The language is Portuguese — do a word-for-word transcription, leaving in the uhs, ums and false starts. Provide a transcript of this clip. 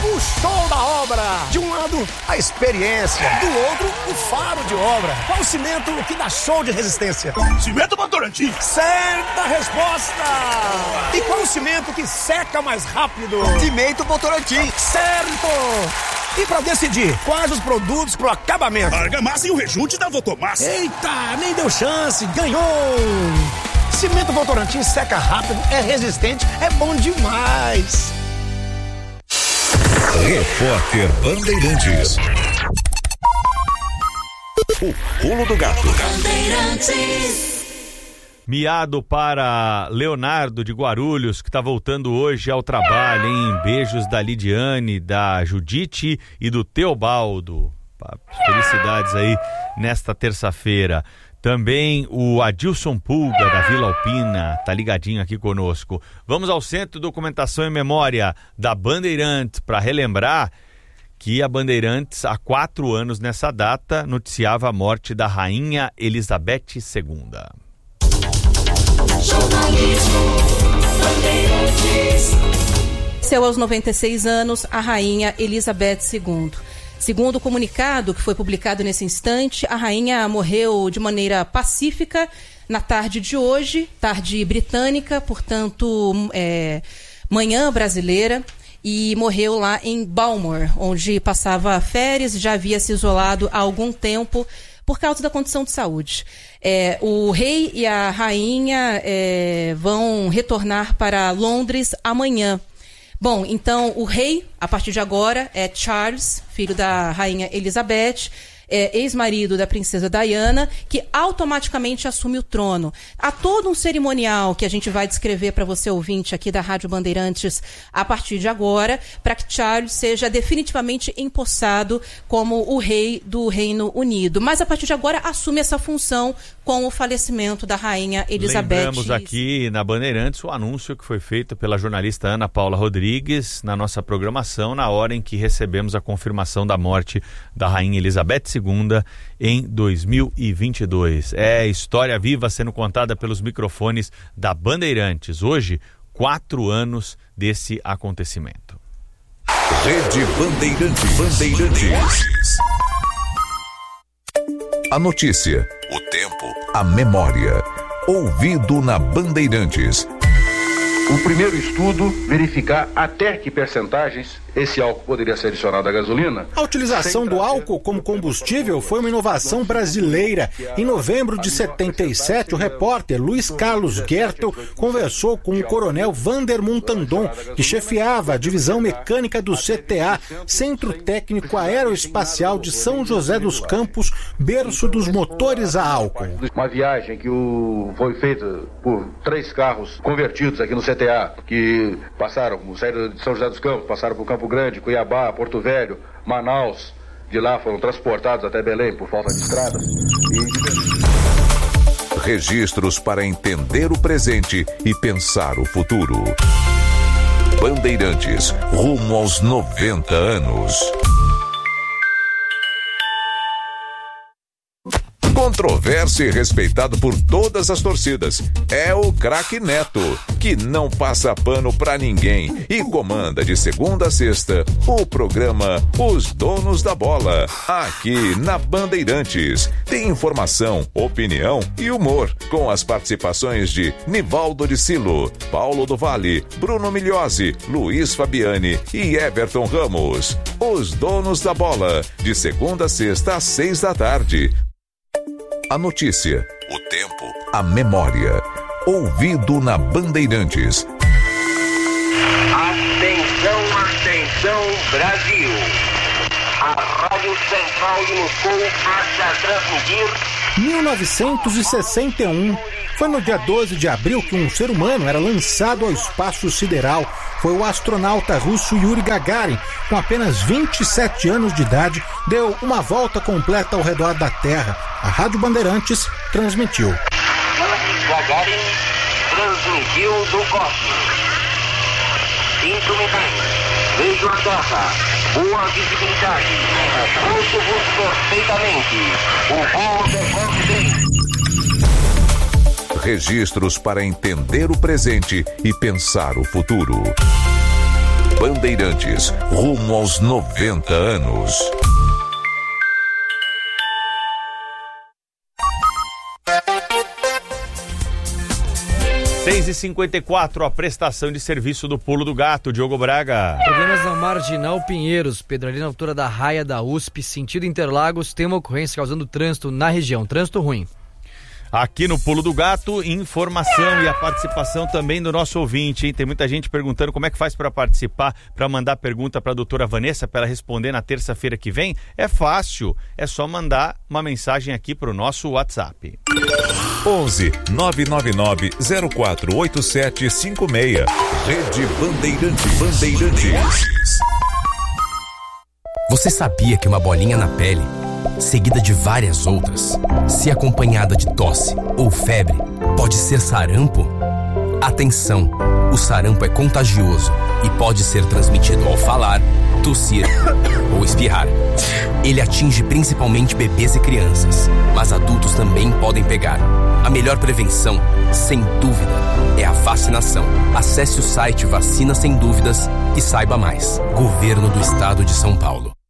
o show da obra. De um lado, a experiência. Do outro, o faro de obra. Qual o cimento que dá show de resistência? Cimento Votorantim. Certa resposta. E qual o cimento que seca mais rápido? Cimento Votorantim. Certo. E pra decidir quais os produtos pro acabamento? Argamassa e o rejunte da Votomassa. Eita, nem deu chance. Ganhou. Cimento Votorantim seca rápido, é resistente, é bom demais. Repórter Bandeirantes. O pulo do gato. Miado para Leonardo de Guarulhos, que está voltando hoje ao trabalho, hein? Beijos da Lidiane, da Judite e do Teobaldo. Felicidades aí nesta terça-feira. Também o Adilson Pulga, da Vila Alpina, tá ligadinho aqui conosco. Vamos ao Centro de Documentação e Memória da Bandeirantes para relembrar que a Bandeirantes, há quatro anos nessa data, noticiava a morte da Rainha Elizabeth segunda. Jornalismo Bandeirantes. Seu aos noventa e seis anos, a Rainha Elizabeth segunda. Segundo o comunicado que foi publicado nesse instante, a rainha morreu de maneira pacífica na tarde de hoje, tarde britânica, portanto, é, manhã brasileira, e morreu lá em Balmoral, onde passava férias e já havia se isolado há algum tempo por causa da condição de saúde. É, o rei e a rainha é, vão retornar para Londres amanhã. Bom, então o rei, a partir de agora, é Charles, filho da rainha Elizabeth, é, ex-marido da princesa Diana, que automaticamente assume o trono. Há todo um cerimonial que a gente vai descrever para você, ouvinte, aqui da Rádio Bandeirantes, a partir de agora, para que Charles seja definitivamente empossado como o rei do Reino Unido. Mas, a partir de agora, assume essa função com o falecimento da rainha Elizabeth. Lembramos aqui na Bandeirantes o anúncio que foi feito pela jornalista Ana Paula Rodrigues na nossa programação, na hora em que recebemos a confirmação da morte da rainha Elizabeth segunda em dois mil e vinte e dois. É história viva sendo contada pelos microfones da Bandeirantes. Hoje, quatro anos desse acontecimento. Rede Bandeirantes. Bandeirantes. A notícia, o tempo, a memória. Ouvido na Bandeirantes. O primeiro estudo, verificar até que percentagens esse álcool poderia ser adicionado à gasolina. A utilização do álcool como combustível foi uma inovação brasileira. Em novembro de setenta e sete, o repórter Luiz Carlos Gertel conversou com o coronel Vander Montandon, que chefiava a divisão mecânica do C T A, Centro Técnico Aeroespacial de São José dos Campos, berço dos motores a álcool. Uma viagem que o... foi feita por três carros convertidos aqui no C T A, que passaram, saíram de São José dos Campos, passaram por Campo Grande, Cuiabá, Porto Velho, Manaus. De lá foram transportados até Belém por falta de estrada. E... Registros para entender o presente e pensar o futuro. Bandeirantes, rumo aos noventa anos. Controverso e respeitado por todas as torcidas. É o craque Neto, que não passa pano pra ninguém e comanda de segunda a sexta o programa Os Donos da Bola, aqui na Bandeirantes. Tem informação, opinião e humor, com as participações de Nivaldo de Silo, Paulo do Vale, Bruno Migliosi, Luiz Fabiani e Everton Ramos. Os Donos da Bola, de segunda a sexta às seis da tarde. A notícia, o tempo, a memória. Ouvido na Bandeirantes. Atenção, atenção, Brasil. A Rádio Central de Moscou passa a transmitir... mil novecentos e sessenta e um. Foi no dia doze de abril que um ser humano era lançado ao espaço sideral. Foi o astronauta russo Yuri Gagarin, com apenas vinte e sete anos de idade, deu uma volta completa ao redor da Terra. A Rádio Bandeirantes transmitiu. Yuri Gagarin transmitiu do cosmos. Cinco minutos. Vejo a Terra. Boa visibilidade. Ouço-vos perfeitamente. O voo decorre bem. Registros para entender o presente e pensar o futuro. Bandeirantes, rumo aos noventa anos. seis e cinquenta e quatro, a prestação de serviço do Pulo do Gato, Diogo Braga. Problemas na Marginal Pinheiros, Pedro, ali na altura da raia da U S P, sentido Interlagos, tem uma ocorrência causando trânsito na região, trânsito ruim. Aqui no Pulo do Gato, informação e a participação também do nosso ouvinte, hein? Tem muita gente perguntando como é que faz para participar, para mandar pergunta para a doutora Vanessa, para ela responder na terça-feira que vem. É fácil, é só mandar uma mensagem aqui para o nosso WhatsApp. onze nove nove nove zero quatro oito sete cinco seis. Rede Bandeirantes. Bandeirantes. Você sabia que uma bolinha na pele, seguida de várias outras, se acompanhada de tosse ou febre, pode ser sarampo? Atenção! O sarampo é contagioso e pode ser transmitido ao falar, tossir ou espirrar. Ele atinge principalmente bebês e crianças, mas adultos também podem pegar. A melhor prevenção, sem dúvida, é a vacinação. Acesse o site Vacina Sem Dúvidas e saiba mais. Governo do Estado de São Paulo.